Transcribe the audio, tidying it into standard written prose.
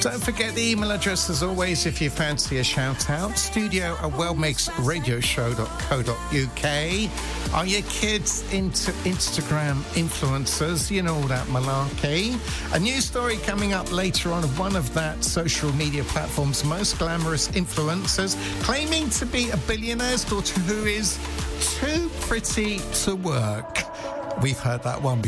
Don't forget the email address as always if you fancy a shout out. studio@wellmixradioshow.co.uk. Are your kids into Instagram influencers? You know all that malarkey. A new story coming up later on of one of that social media platform's most glamorous influencers claiming to be a billionaire's daughter who is too pretty to work. We've heard that one before.